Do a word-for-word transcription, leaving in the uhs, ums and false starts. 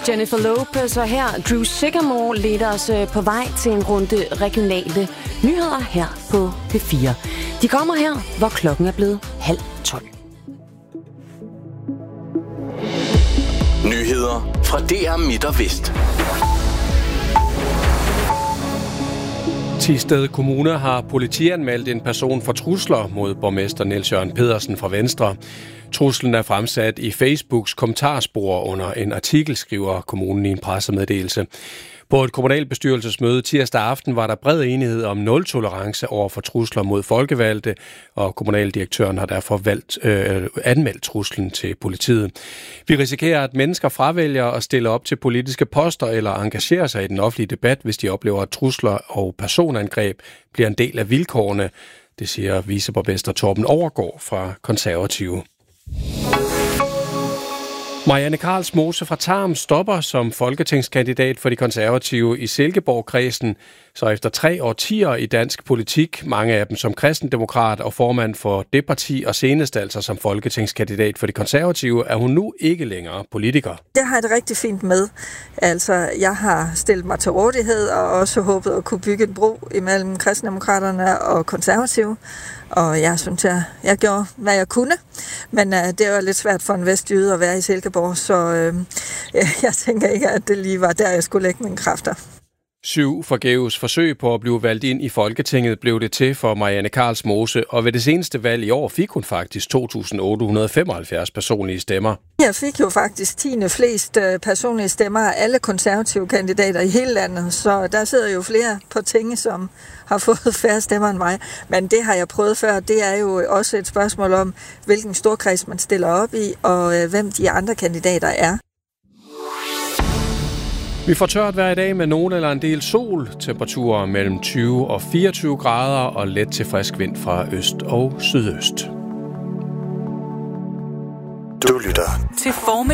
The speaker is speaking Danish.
Jennifer Lopez, og her Drew Sycamore leder os på vej til en runde regionale nyheder her på P fire. De kommer her, hvor klokken er blevet halv tolv. Nyheder fra D R Midt og Vest. Thisted Kommune har politianmeldt en person for trusler mod borgmester Niels Jørgen Pedersen fra Venstre. Truslen er fremsat i Facebooks kommentarspor under en artikel, skriver kommunen i en pressemeddelelse. På et kommunalbestyrelsesmøde tirsdag aften var der bred enighed om nul-tolerance over for trusler mod folkevalgte, og kommunaldirektøren har derfor valgt, øh, anmeldt truslen til politiet. Vi risikerer, at mennesker fravælger at stille op til politiske poster eller engagere sig i den offentlige debat, hvis de oplever, at trusler og personangreb bliver en del af vilkårene, det siger viceborgmester Torben Overgaard fra Konservative. Marianne Karlsmose fra Tarm stopper som folketingskandidat for de konservative i Silkeborg-kredsen, så efter tre årtier i dansk politik, mange af dem som kristendemokrat og formand for det parti, og senest altså som folketingskandidat for de konservative, er hun nu ikke længere politiker. Det har jeg det rigtig fint med. Altså, jeg har stillet mig til rådighed og også håbet at kunne bygge en bro imellem kristendemokraterne og konservative. Og jeg synes, jeg, jeg gjorde, hvad jeg kunne. Men uh, det var lidt svært for en vestjyde at være i Silkeborg, så uh, jeg tænker ikke, at det lige var der, jeg skulle lægge mine kræfter. Syv forgæves forsøg på at blive valgt ind i Folketinget blev det til for Marianne Karlsmose, og ved det seneste valg i år fik hun faktisk to tusind otte hundrede og femoghalvfjerds personlige stemmer. Jeg fik jo faktisk tiende flest personlige stemmer af alle konservative kandidater i hele landet, så der sidder jo flere på tinge, som har fået færre stemmer end mig. Men det har jeg prøvet før. Det er jo også et spørgsmål om, hvilken storkreds man stiller op i, og hvem de andre kandidater er. Vi får tørt vejr i dag med nogen eller en del sol. Temperaturer mellem tyve og fireogtyve grader og let til frisk vind fra øst og sydøst. Du lytter til formiddag.